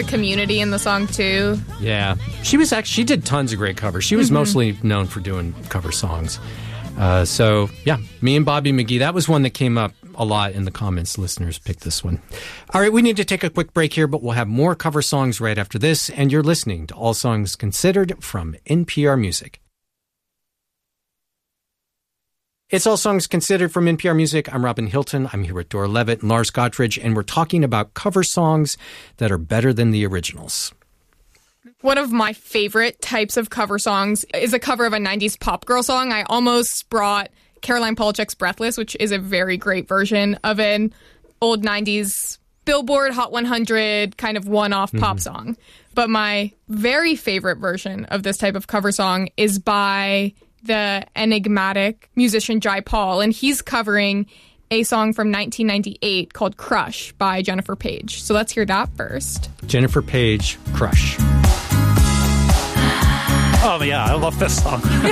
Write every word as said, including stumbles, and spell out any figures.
the community in the song, too. Yeah. She was actually, she did tons of great covers. She was mm-hmm. mostly known for doing cover songs. Uh, so, yeah, me and Bobby McGee, that was one that came up a lot in the comments. Listeners picked this one. All right, we need to take a quick break here, but we'll have more cover songs right after this. And you're listening to All Songs Considered from N P R Music. It's All Songs Considered from N P R Music. I'm Robin Hilton. I'm here with Dora Levitt and Lars Gottridge, and we're talking about cover songs that are better than the originals. One of my favorite types of cover songs is a cover of a nineties pop girl song. I almost brought Caroline Polachek's Breathless, which is a very great version of an old nineties Billboard Hot one hundred kind of one-off mm-hmm. pop song. But my very favorite version of this type of cover song is by the enigmatic musician Jai Paul, and he's covering a song from nineteen ninety-eight called Crush by Jennifer Page. So let's hear that first. Jennifer Page, Crush. Oh, yeah, I love this song.